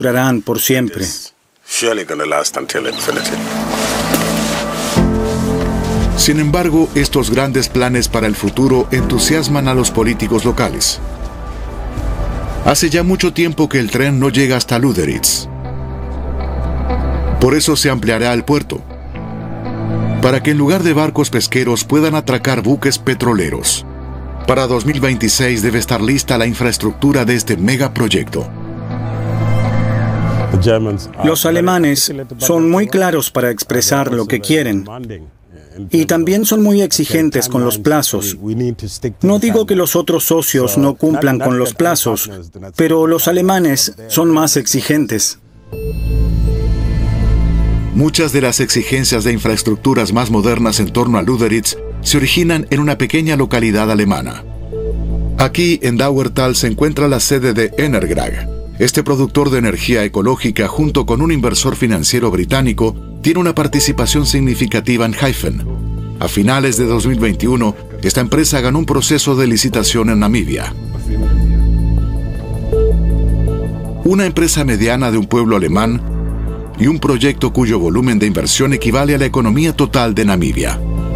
durarán por siempre. Sin embargo, estos grandes planes para el futuro entusiasman a los políticos locales. Hace ya mucho tiempo que el tren no llega hasta Lüderitz. Por eso se ampliará el puerto, para que en lugar de barcos pesqueros puedan atracar buques petroleros. Para 2026 debe estar lista la infraestructura de este megaproyecto. Los alemanes son muy claros para expresar lo que quieren. Y también son muy exigentes con los plazos. No digo que los otros socios no cumplan con los plazos, pero los alemanes son más exigentes. Muchas de las exigencias de infraestructuras más modernas en torno a Lüderitz se originan en una pequeña localidad alemana. Aquí, en Dauertal, se encuentra la sede de Energrag. Este productor de energía ecológica, junto con un inversor financiero británico, tiene una participación significativa en Hyphen. A finales de 2021, esta empresa ganó un proceso de licitación en Namibia. Una empresa mediana de un pueblo alemán y un proyecto cuyo volumen de inversión equivale a la economía total de Namibia.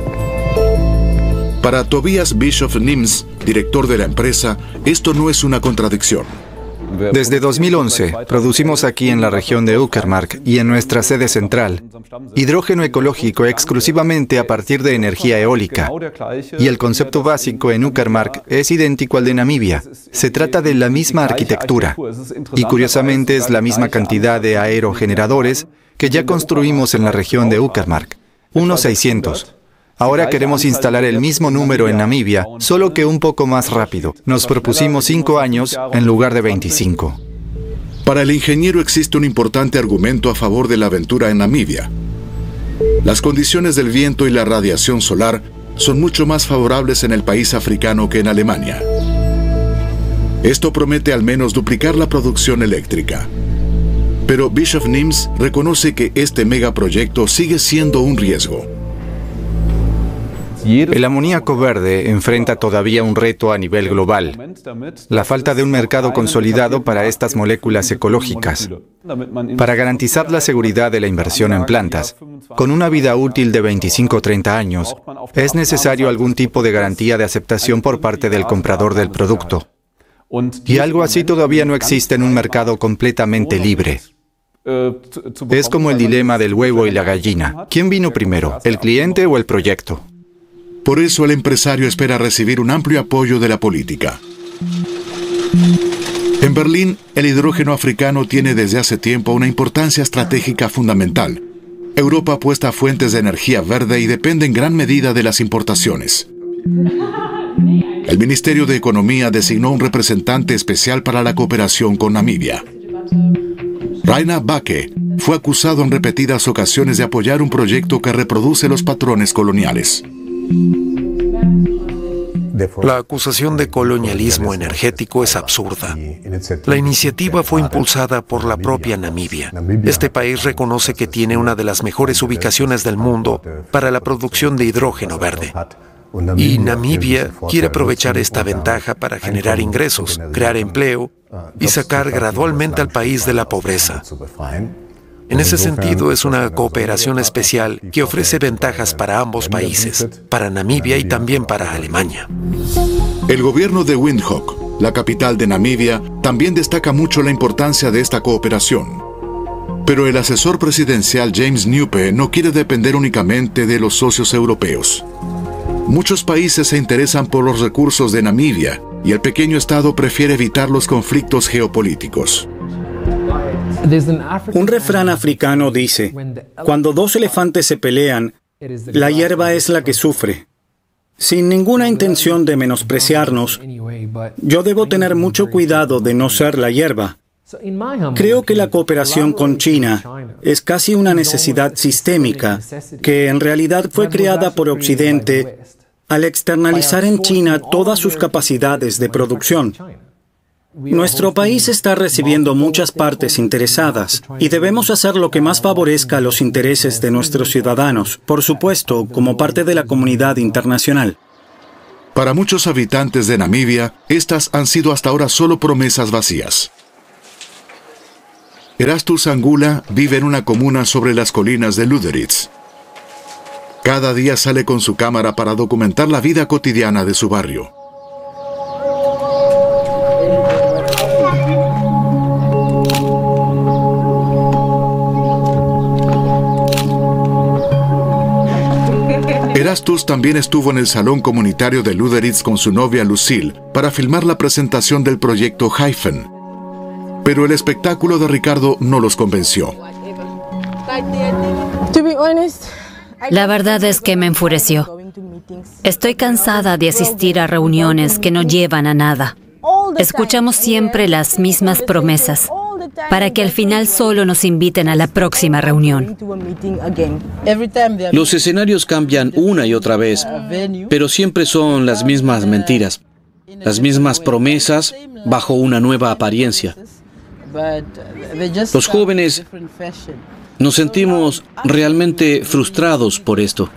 Para Tobias Bischoff-Nims, director de la empresa, esto no es una contradicción. Desde 2011, producimos aquí en la región de Uckermark y en nuestra sede central hidrógeno ecológico exclusivamente a partir de energía eólica. Y el concepto básico en Uckermark es idéntico al de Namibia. Se trata de la misma arquitectura. Y curiosamente es la misma cantidad de aerogeneradores que ya construimos en la región de Uckermark, unos 600. Ahora queremos instalar el mismo número en Namibia, solo que un poco más rápido. Nos propusimos 5 años en lugar de 25. Para el ingeniero existe un importante argumento a favor de la aventura en Namibia. Las condiciones del viento y la radiación solar son mucho más favorables en el país africano que en Alemania. Esto promete al menos duplicar la producción eléctrica. Pero Bischoff-Nims reconoce que este megaproyecto sigue siendo un riesgo. El amoníaco verde enfrenta todavía un reto a nivel global: la falta de un mercado consolidado para estas moléculas ecológicas. Para garantizar la seguridad de la inversión en plantas, con una vida útil de 25 o 30 años, es necesario algún tipo de garantía de aceptación por parte del comprador del producto. Y algo así todavía no existe en un mercado completamente libre. Es como el dilema del huevo y la gallina. ¿Quién vino primero, el cliente o el proyecto? Por eso el empresario espera recibir un amplio apoyo de la política. En Berlín, el hidrógeno africano tiene desde hace tiempo una importancia estratégica fundamental. Europa apuesta a fuentes de energía verde y depende en gran medida de las importaciones. El Ministerio de Economía designó un representante especial para la cooperación con Namibia. Rainer Backe fue acusado en repetidas ocasiones de apoyar un proyecto que reproduce los patrones coloniales. La acusación de colonialismo energético es absurda. La iniciativa fue impulsada por la propia Namibia. Este país reconoce que tiene una de las mejores ubicaciones del mundo para la producción de hidrógeno verde. Y Namibia quiere aprovechar esta ventaja para generar ingresos, crear empleo y sacar gradualmente al país de la pobreza. En ese sentido, es una cooperación especial que ofrece ventajas para ambos países, para Namibia y también para Alemania. El gobierno de Windhoek, la capital de Namibia, también destaca mucho la importancia de esta cooperación. Pero el asesor presidencial James Nupe no quiere depender únicamente de los socios europeos. Muchos países se interesan por los recursos de Namibia y el pequeño estado prefiere evitar los conflictos geopolíticos. Un refrán africano dice: cuando dos elefantes se pelean, la hierba es la que sufre. Sin ninguna intención de menospreciarnos, yo debo tener mucho cuidado de no ser la hierba. Creo que la cooperación con China es casi una necesidad sistémica, que en realidad fue creada por Occidente al externalizar en China todas sus capacidades de producción. Nuestro país está recibiendo muchas partes interesadas y debemos hacer lo que más favorezca los intereses de nuestros ciudadanos, por supuesto, como parte de la comunidad internacional. Para muchos habitantes de Namibia, estas han sido hasta ahora solo promesas vacías. Erastus Angula vive en una comuna sobre las colinas de Lüderitz. Cada día sale con su cámara para documentar la vida cotidiana de su barrio. Erastus también estuvo en el salón comunitario de Lüderitz con su novia Lucille para filmar la presentación del proyecto Hyphen. Pero el espectáculo de Ricardo no los convenció. La verdad es que me enfureció. Estoy cansada de asistir a reuniones que no llevan a nada. Escuchamos siempre las mismas promesas, para que al final solo nos inviten a la próxima reunión. Los escenarios cambian una y otra vez, pero siempre son las mismas mentiras, las mismas promesas bajo una nueva apariencia. Los jóvenes nos sentimos realmente frustrados por esto.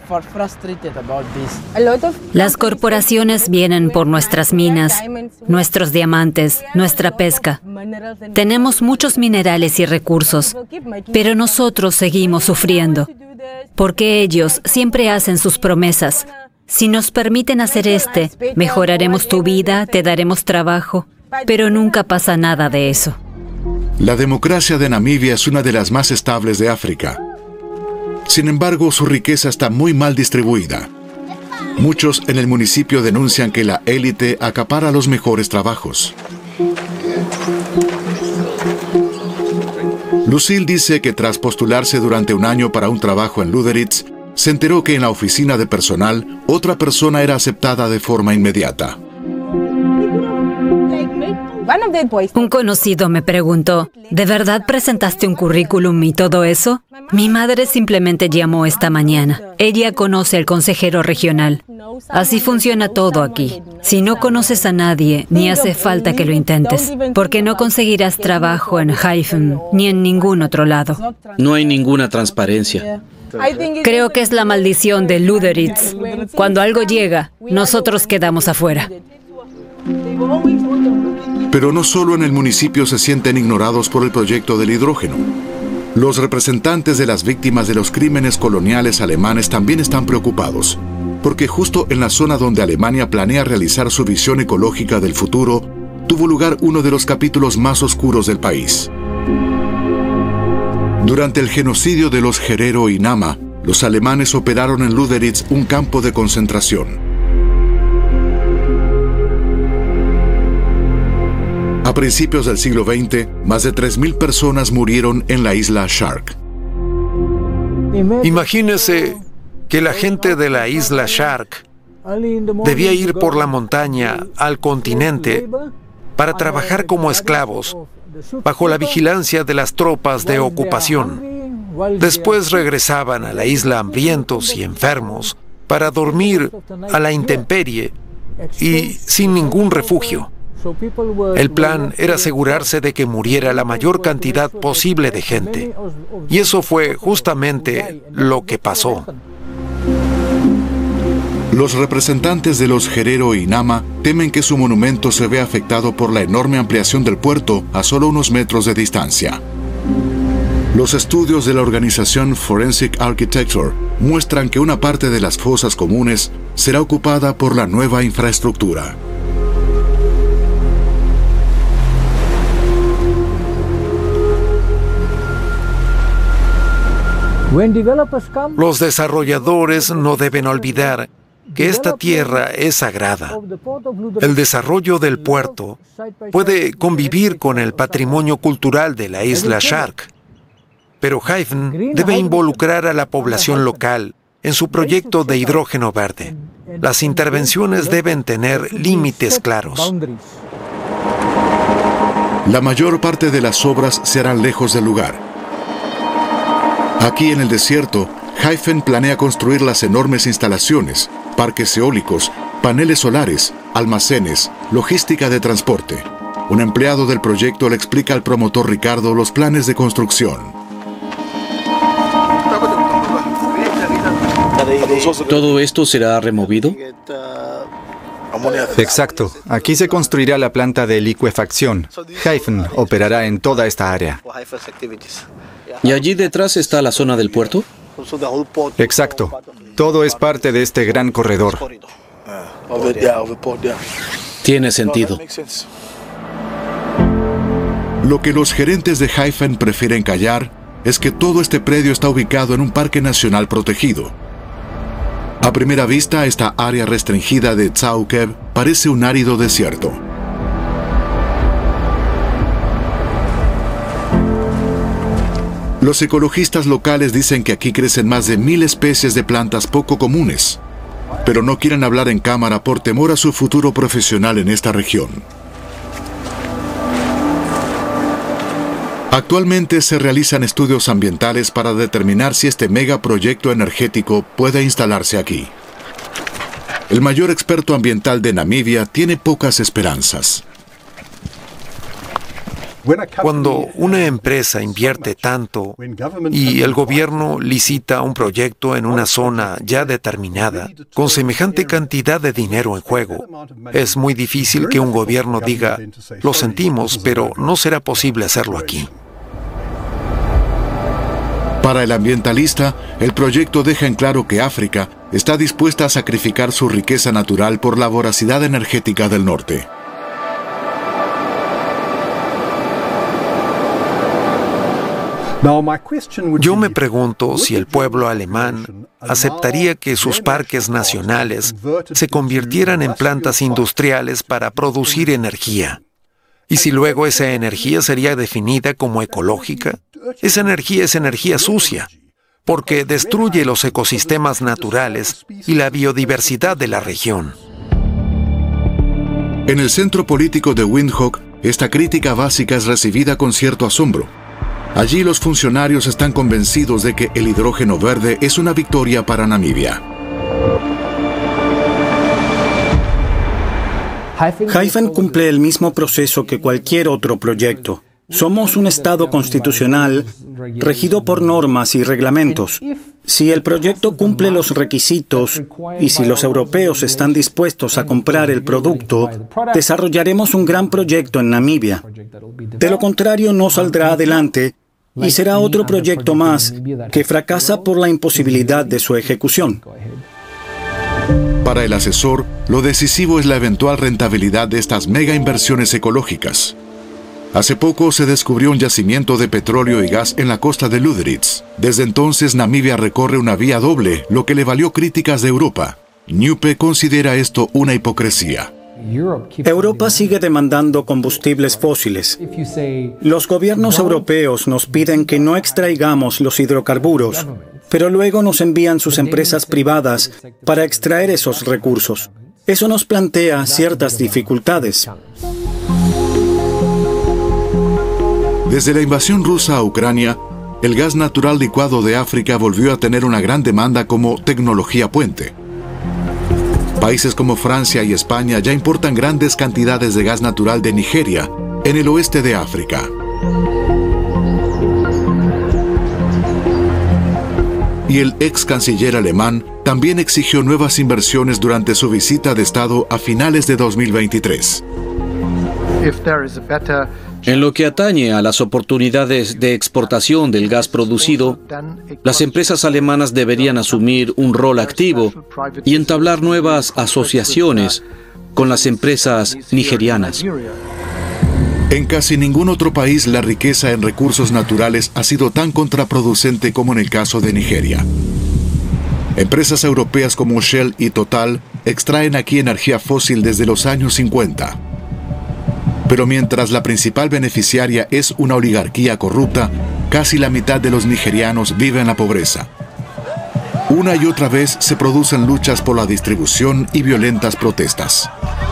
Las corporaciones vienen por nuestras minas, nuestros diamantes, nuestra pesca. Tenemos muchos minerales y recursos, pero nosotros seguimos sufriendo, porque ellos siempre hacen sus promesas. Si nos permiten hacer mejoraremos tu vida, te daremos trabajo, pero nunca pasa nada de eso. La democracia de Namibia es una de las más estables de África. Sin embargo, su riqueza está muy mal distribuida. Muchos en el municipio denuncian que la élite acapara los mejores trabajos. Lucille dice que tras postularse durante un año para un trabajo en Lüderitz, se enteró que en la oficina de personal otra persona era aceptada de forma inmediata. Un conocido me preguntó, ¿de verdad presentaste un currículum y todo eso? Mi madre simplemente llamó esta mañana. Ella conoce al consejero regional. Así funciona todo aquí. Si no conoces a nadie, ni hace falta que lo intentes, porque no conseguirás trabajo en Hyphen ni en ningún otro lado. No hay ninguna transparencia. Creo que es la maldición de Lüderitz. Cuando algo llega, nosotros quedamos afuera. Pero no solo en el municipio se sienten ignorados por el proyecto del hidrógeno. Los representantes de las víctimas de los crímenes coloniales alemanes también están preocupados, porque justo en la zona donde Alemania planea realizar su visión ecológica del futuro, tuvo lugar uno de los capítulos más oscuros del país. Durante el genocidio de los Herero y Nama, los alemanes operaron en Lüderitz un campo de concentración. A principios del siglo XX, más de 3.000 personas murieron en la isla Shark. Imagínese que la gente de la isla Shark debía ir por la montaña al continente para trabajar como esclavos, bajo la vigilancia de las tropas de ocupación. Después regresaban a la isla hambrientos y enfermos para dormir a la intemperie y sin ningún refugio. El plan era asegurarse de que muriera la mayor cantidad posible de gente. Y eso fue justamente lo que pasó. Los representantes de los Herero y Nama temen que su monumento se vea afectado por la enorme ampliación del puerto a solo unos metros de distancia. Los estudios de la organización Forensic Architecture muestran que una parte de las fosas comunes será ocupada por la nueva infraestructura. Los desarrolladores no deben olvidar que esta tierra es sagrada. El desarrollo del puerto puede convivir con el patrimonio cultural de la isla Shark, pero Hyphen debe involucrar a la población local en su proyecto de hidrógeno verde. Las intervenciones deben tener límites claros. La mayor parte de las obras se harán lejos del lugar. Aquí en el desierto, Hyphen planea construir las enormes instalaciones, parques eólicos, paneles solares, almacenes, logística de transporte. Un empleado del proyecto le explica al promotor Ricardo los planes de construcción. ¿Todo esto será removido? Exacto. Aquí se construirá la planta de licuefacción. Hyphen operará en toda esta área. ¿Y allí detrás está la zona del puerto? Exacto. Todo es parte de este gran corredor. Tiene sentido. Lo que los gerentes de Hyphen prefieren callar es que todo este predio está ubicado en un parque nacional protegido. A primera vista, esta área restringida de Tzaukev parece un árido desierto. Los ecologistas locales dicen que aquí crecen más de 1000 especies de plantas poco comunes, pero no quieren hablar en cámara por temor a su futuro profesional en esta región. Actualmente se realizan estudios ambientales para determinar si este megaproyecto energético puede instalarse aquí. El mayor experto ambiental de Namibia tiene pocas esperanzas. Cuando una empresa invierte tanto y el gobierno licita un proyecto en una zona ya determinada, con semejante cantidad de dinero en juego, es muy difícil que un gobierno diga, lo sentimos, pero no será posible hacerlo aquí. Para el ambientalista, el proyecto deja en claro que África está dispuesta a sacrificar su riqueza natural por la voracidad energética del norte. Yo me pregunto si el pueblo alemán aceptaría que sus parques nacionales se convirtieran en plantas industriales para producir energía. Y si luego esa energía sería definida como ecológica, esa energía es energía sucia, porque destruye los ecosistemas naturales y la biodiversidad de la región. En el centro político de Windhoek, esta crítica básica es recibida con cierto asombro. Allí los funcionarios están convencidos de que el hidrógeno verde es una victoria para Namibia. Hyphen cumple el mismo proceso que cualquier otro proyecto. Somos un Estado constitucional regido por normas y reglamentos. Si el proyecto cumple los requisitos y si los europeos están dispuestos a comprar el producto, desarrollaremos un gran proyecto en Namibia. De lo contrario, no saldrá adelante y será otro proyecto más que fracasa por la imposibilidad de su ejecución. Para el asesor, lo decisivo es la eventual rentabilidad de estas mega inversiones ecológicas. Hace poco se descubrió un yacimiento de petróleo y gas en la costa de Lüderitz. Desde entonces Namibia recorre una vía doble, lo que le valió críticas de Europa. Newpe considera esto una hipocresía. Europa sigue demandando combustibles fósiles. Los gobiernos europeos nos piden que no extraigamos los hidrocarburos, pero luego nos envían sus empresas privadas para extraer esos recursos. Eso nos plantea ciertas dificultades. Desde la invasión rusa a Ucrania, el gas natural licuado de África volvió a tener una gran demanda como tecnología puente. Países como Francia y España ya importan grandes cantidades de gas natural de Nigeria, en el oeste de África. Y el ex canciller alemán también exigió nuevas inversiones durante su visita de Estado a finales de 2023. En lo que atañe a las oportunidades de exportación del gas producido, las empresas alemanas deberían asumir un rol activo y entablar nuevas asociaciones con las empresas nigerianas. En casi ningún otro país la riqueza en recursos naturales ha sido tan contraproducente como en el caso de Nigeria. Empresas europeas como Shell y Total extraen aquí energía fósil desde los años 50. Pero mientras la principal beneficiaria es una oligarquía corrupta, casi la mitad de los nigerianos vive en la pobreza. Una y otra vez se producen luchas por la distribución y violentas protestas.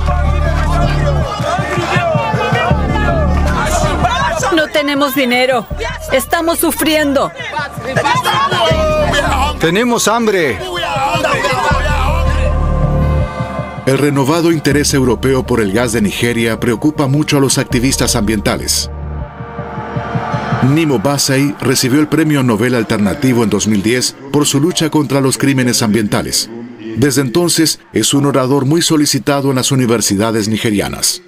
No tenemos dinero. Estamos sufriendo. ¡Tenemos hambre! El renovado interés europeo por el gas de Nigeria preocupa mucho a los activistas ambientales. Nimo Bassey recibió el Premio Nobel Alternativo en 2010 por su lucha contra los crímenes ambientales. Desde entonces, es un orador muy solicitado en las universidades nigerianas.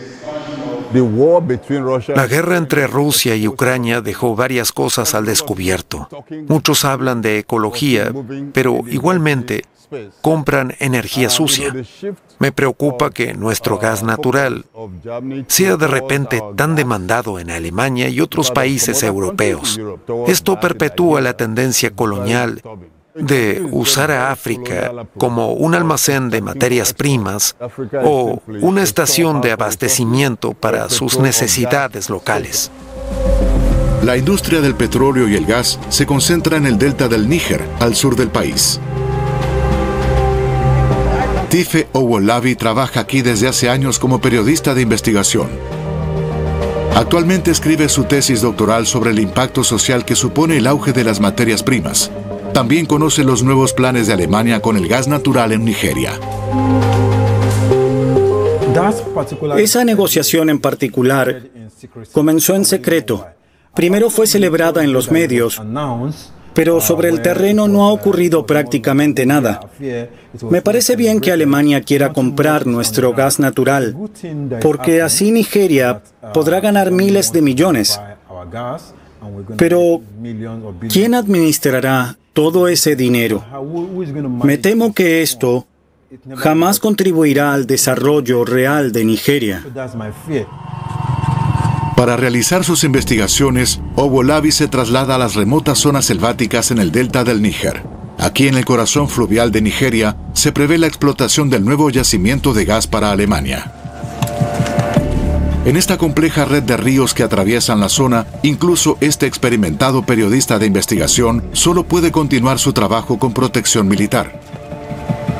La guerra entre Rusia y Ucrania dejó varias cosas al descubierto. Muchos hablan de ecología, pero igualmente compran energía sucia. Me preocupa que nuestro gas natural sea de repente tan demandado en Alemania y otros países europeos. Esto perpetúa la tendencia colonial de usar a África como un almacén de materias primas o una estación de abastecimiento para sus necesidades locales. La industria del petróleo y el gas se concentra en el delta del Níger, al sur del país. Tife Owolabi trabaja aquí desde hace años como periodista de investigación. Actualmente escribe su tesis doctoral sobre el impacto social que supone el auge de las materias primas. También conoce los nuevos planes de Alemania con el gas natural en Nigeria. Esa negociación en particular comenzó en secreto. Primero fue celebrada en los medios, pero sobre el terreno no ha ocurrido prácticamente nada. Me parece bien que Alemania quiera comprar nuestro gas natural, porque así Nigeria podrá ganar miles de millones. Pero, ¿quién administrará todo ese dinero? Me temo que esto jamás contribuirá al desarrollo real de Nigeria. Para realizar sus investigaciones, Owolabi se traslada a las remotas zonas selváticas en el delta del Níger. Aquí en el corazón fluvial de Nigeria, se prevé la explotación del nuevo yacimiento de gas para Alemania. En esta compleja red de ríos que atraviesan la zona, incluso este experimentado periodista de investigación solo puede continuar su trabajo con protección militar.